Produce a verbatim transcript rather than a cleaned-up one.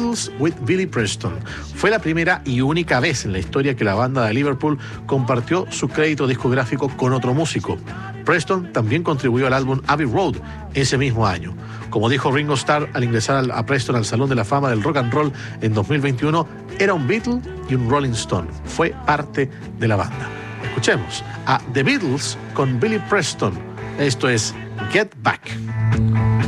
Beatles with Billy Preston. Fue la primera y única vez en la historia que la banda de Liverpool compartió su crédito discográfico con otro músico. Preston también contribuyó al álbum Abbey Road ese mismo año. Como dijo Ringo Starr al ingresar a Preston al Salón de la Fama del Rock and Roll en dos mil veintiuno, era un Beatle y un Rolling Stone. Fue parte de la banda. Escuchemos a The Beatles con Billy Preston. Esto es Get Back.